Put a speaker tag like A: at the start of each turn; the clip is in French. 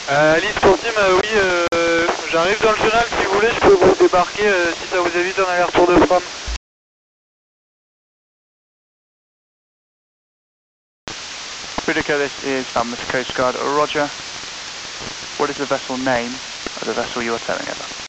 A: Alice pour Tim, oui, j'arrive dans le tunnel, si vous voulez, je peux vous débarquer si ça vous évite un aller-retour de Fram.
B: Boudica, this is Falmouth Coast Guard. Roger. What is the vessel name of the vessel you are towing over?